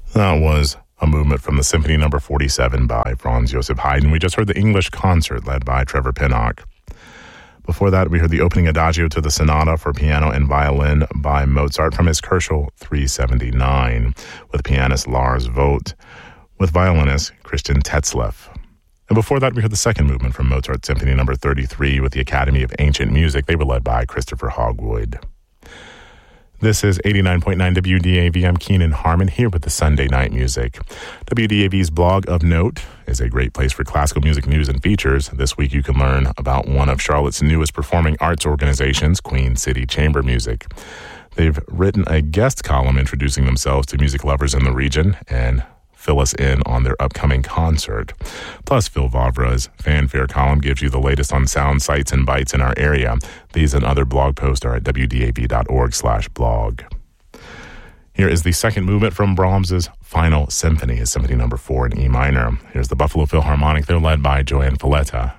That was a movement from the Symphony No. 47 by Franz Joseph Haydn. We just heard the English Concert led by Trevor Pinnock. Before that, we heard the opening adagio to the Sonata for Piano and Violin by Mozart from his Kochel 379, with pianist Lars Vogt, with violinist Christian Tetzlaff. And before that, we heard the second movement from Mozart's Symphony No. 33 with the Academy of Ancient Music. They were led by Christopher Hogwood. This is 89.9 WDAV. I'm Keenan Harmon here with the Sunday Night Music. WDAV's blog of note is a great place for classical music news and features. This week you can learn about one of Charlotte's newest performing arts organizations, Queen City Chamber Music. They've written a guest column introducing themselves to music lovers in the region and fill us in on their upcoming concert. Plus, Phil Vavra's fanfare column gives you the latest on sound sites and bites in our area. These and other blog posts are at wdav.org/blog. Here is the second movement from Brahms's Final Symphony, his Symphony No. 4 in E minor. Here's the Buffalo Philharmonic. They're led by Joanne Falletta.